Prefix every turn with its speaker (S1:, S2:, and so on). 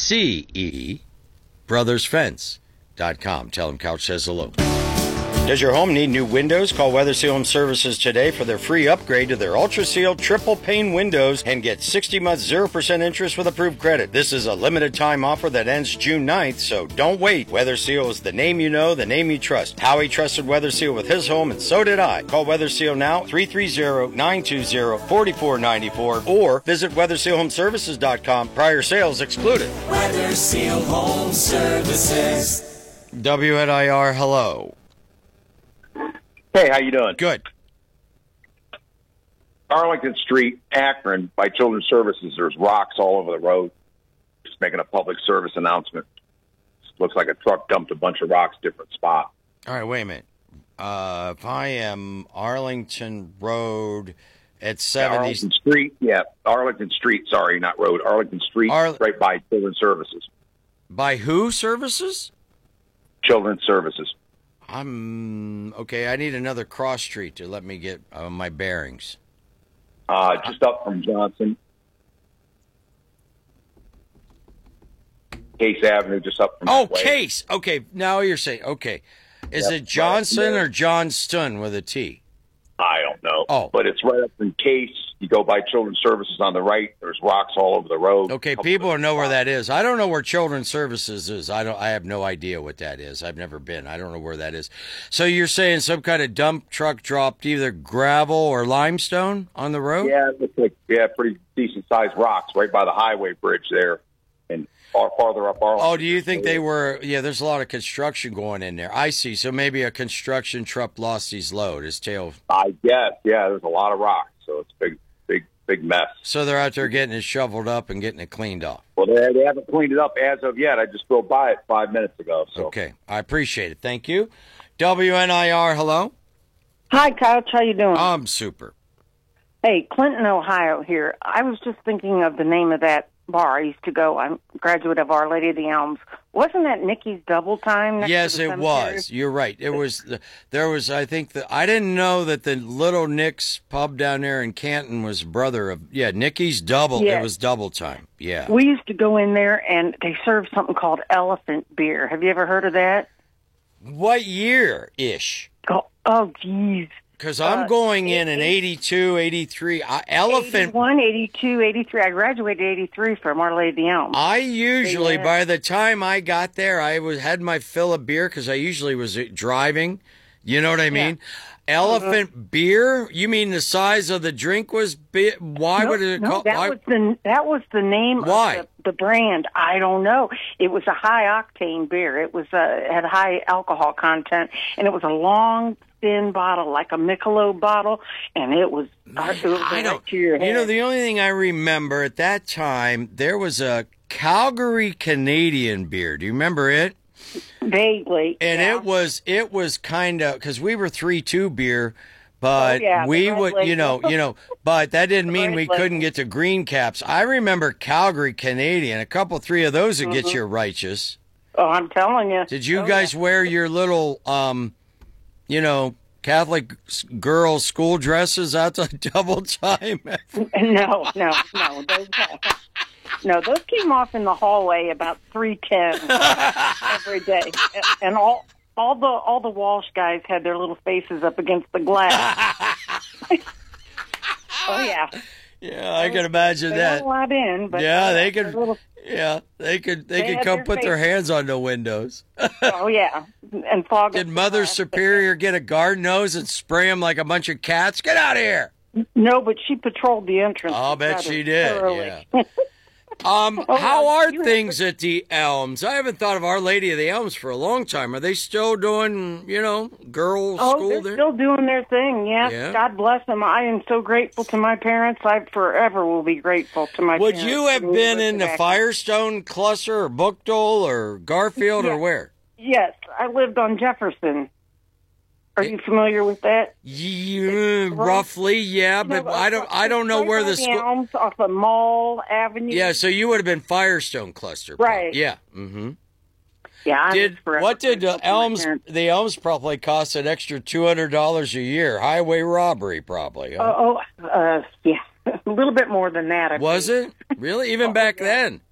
S1: CE.brothersfence.com. Tell them Couch says hello. Does your home need new windows? Call Weather Seal Home Services today for their free upgrade to their Ultra Seal triple pane windows and get 60 months 0% interest with approved credit. This is a limited time offer that ends June 9th, so don't wait. Weather Seal is the name you know, the name you trust. Howie trusted Weather Seal with his home, and so did I. Call Weather Seal now, 330-920-4494, or visit WeatherSealHomeServices.com. Prior sales excluded.
S2: Weather Seal Home Services.
S1: WNIR, hello.
S3: Hey, how you doing?
S1: Good.
S3: Arlington Street, Akron, by Children's Services, there's rocks all over the road. Just making a public service announcement. Looks like a truck dumped a bunch of rocks, different spot.
S1: All right, wait a minute. If I am Arlington Road at 70...
S3: Arlington Street, Arlington Street, sorry, not road. Arlington Street, right by Children's Services.
S1: By who services?
S3: Children's Services.
S1: Okay, I need another cross street to let me get my bearings.
S3: Just up from Johnson. Case Avenue, just up from
S1: Case. Okay, now you're saying, okay. Is it Johnson or Johnston with a T?
S3: I don't know.
S1: Oh.
S3: But it's right up in Case. You go by Children's Services on the right. There's rocks all over the road.
S1: Okay, people know where that is. I don't know where Children's Services is. I have no idea what that is. I've never been. I don't know where that is. So you're saying some kind of dump truck dropped either gravel or limestone on the road?
S3: Yeah, it looks like pretty decent sized rocks right by the highway bridge there, and farther up Arlington.
S1: Oh, do you think they were? Yeah, there's a lot of construction going in there. I see. So maybe a construction truck lost his load, his tail.
S3: I guess. Yeah, there's a lot of rocks, so it's big mess.
S1: So they're out there getting it shoveled up and getting it cleaned off.
S3: Well, they haven't cleaned it up as of yet. I just drove by it 5 minutes ago. So.
S1: Okay, I appreciate it. Thank you. WNIR, hello.
S4: Hi, Couch. How you doing?
S1: I'm super.
S4: Hey, Clinton, Ohio here. I was just thinking of the name of that bar I used to go. I'm a graduate of Our Lady of the Elms. Wasn't that Nikki's Double Time?
S1: Yes, it was. You're right. It was. There was. I think I didn't know that the Little Nick's pub down there in Canton was brother of. Yeah, Nikki's Double. Yes. It was Double Time. Yeah.
S4: We used to go in there and they served something called elephant beer. Have you ever heard of that?
S1: What year ish?
S4: Oh, geez.
S1: Because I'm going in 82, 83. Elephant.
S4: 81, 82, 83. I graduated 83 from Our Lady of the Elms.
S1: I usually, by the time I got there, I had my fill of beer because I usually was driving. You know what I mean? Yeah. Elephant beer? You mean the size of the drink was big? Why would it call?
S4: That was the name of the brand. I don't know. It was a high octane beer. It was had high alcohol content, and it was a long, thin bottle, like a Michelob bottle, and it was.
S1: I don't. To your head. You know, the only thing I remember at that time, there was a Calgary Canadian beer. Do you remember it?
S4: Vaguely.
S1: And it was kind of, because we were 3-2 beer, but we would, but that didn't mean we couldn't get to green caps. I remember Calgary Canadian, three of those would get you righteous.
S4: Oh, I'm telling you.
S1: Did you guys wear your little, Catholic girls' school dresses out to Double Time?
S4: No. No, those came off in the hallway about 3:10 every day, and all the Walsh guys had their little faces up against the glass. Oh yeah.
S1: Yeah, I can imagine that.
S4: They don't let in, but
S1: they could. Yeah, they could come put their hands on the windows.
S4: Oh yeah, and fog.
S1: Did Mother Superior get a garden hose and spray them like a bunch of cats? Get out of here!
S4: No, but she patrolled the entrance.
S1: I'll bet she did. Yeah. How are things at the Elms? I haven't thought of Our Lady of the Elms for a long time. Are they still doing, girls' school there?
S4: Still doing their thing, yeah. God bless them. I am so grateful to my parents. I forever will be grateful to my parents.
S1: Would you have been in the Firestone cluster or Bookdole or Garfield or where?
S4: Yes, I lived on Jefferson. Are you familiar with that?
S1: Yeah, roughly, yeah, but I don't know where the school.
S4: Elms off of Mall Avenue.
S1: Yeah, so you would have been Firestone cluster,
S4: right?
S1: Yeah. Mm-hmm.
S4: Yeah.
S1: What did the Elms? The Elms probably cost an extra $200 a year. Highway robbery, probably.
S4: Huh? Yeah, a little bit more than that.
S1: Was it really even back then?